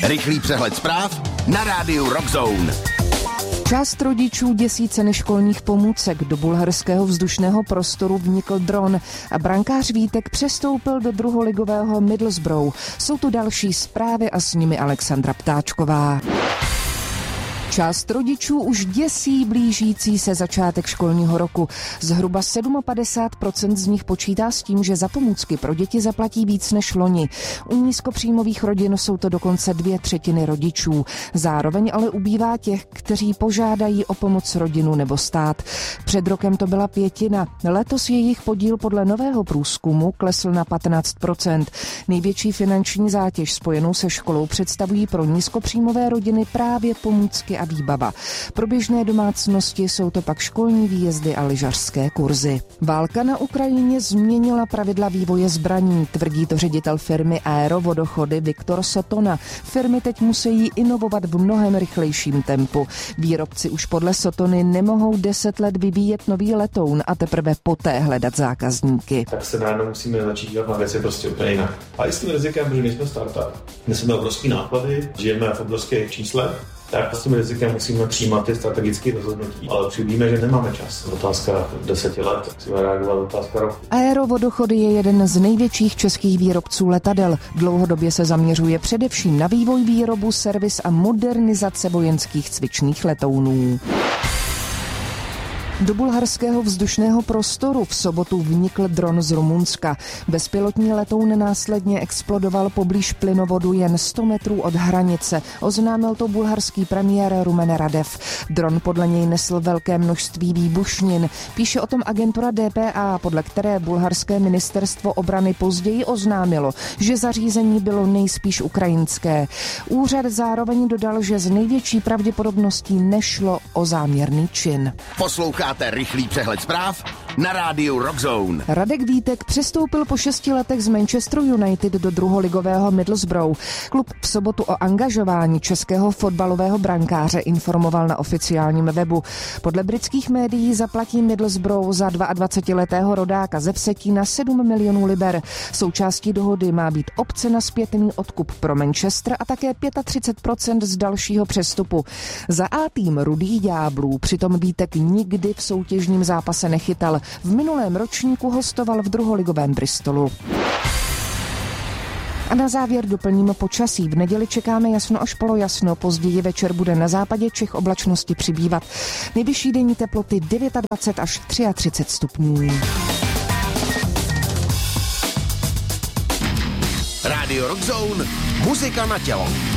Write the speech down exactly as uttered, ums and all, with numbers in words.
Rychlý přehled zpráv na rádiu Rock Zone. Část rodičů děsí ceny školních pomůcek. Do bulharského vzdušného prostoru vnikl dron a brankář Vítek přestoupil do druholigového Middlesbrough. Jsou tu další zprávy a s nimi Alexandra Ptáčková. Část rodičů už děsí blížící se začátek školního roku. Zhruba padesát sedm procent z nich počítá s tím, že za pomůcky pro děti zaplatí víc než loni. U nízkopříjmových rodin jsou to dokonce dvě třetiny rodičů. Zároveň ale ubývá těch, kteří požádají o pomoc rodinu nebo stát. Před rokem to byla pětina. Letos jejich podíl podle nového průzkumu klesl na patnáct procent. Největší finanční zátěž spojenou se školou představují pro nízkopříjmové rodiny právě pomůcky a výbava. Pro běžné domácnosti jsou to pak školní výjezdy a lyžařské kurzy. Válka na Ukrajině změnila pravidla vývoje zbraní, tvrdí to ředitel firmy Aero Vodochody Viktor Sotona. Firmy teď musí inovovat v mnohem rychlejším tempu. Výrobci už podle Sotony nemohou deset let vyvíjet nový letoun a teprve poté hledat zákazníky. Tak se najednou musíme začít dělat na věci prostě úplně jinak. A i s tím rizikem, protože nejsme startup, neseme obrovské náklady, žijeme v obrovských číslech, tak s tím rizikem musíme přijímat ty strategické rozhodnutí. Ale už víme, že nemáme čas. Otázka deseti let, musíme reagovat otázka roku. Aero Vodochody je jeden z největších českých výrobců letadel. Dlouhodobě se zaměřuje především na vývoj, výrobu, servis a modernizace vojenských cvičných letounů. Do bulharského vzdušného prostoru v sobotu vnikl dron z Rumunska. Bezpilotní letoun následně explodoval poblíž plynovodu jen sto metrů od hranice. Oznámil to bulharský premiér Rumen Radev. Dron podle něj nesl velké množství výbušnin. Píše o tom agentura D P A, podle které bulharské ministerstvo obrany později oznámilo, že zařízení bylo nejspíš ukrajinské. Úřad zároveň dodal, že z největší pravděpodobností nešlo o záměrný čin. Poslouchá rychlý přehled zpráv na rádiu Rock Zone. Radek Vítek přestoupil po šesti letech z Manchesteru United do druholigového Middlesbrough. Klub v sobotu o angažování českého fotbalového brankáře informoval na oficiálním webu. Podle britských médií zaplatí Middlesbrough za dvacetiletého rodáka ze Vsetína sedm milionů liber. Součástí dohody má být opce na zpětný odkup pro Manchester a také třicet pět procent z dalšího přestupu. Za A tým Rudých ďáblů přitom Vítek nikdy v soutěžním zápase nechytal. V minulém ročníku hostoval v druholigovém Bristolu. A na závěr doplníme počasí. V neděli čekáme jasno až polojasno, později večer bude na západě Čech oblačnosti přibývat. Nejvyšší denní teploty dvacet devět až třicet tři stupňů. Radio Rock Zone, muzika na tělo.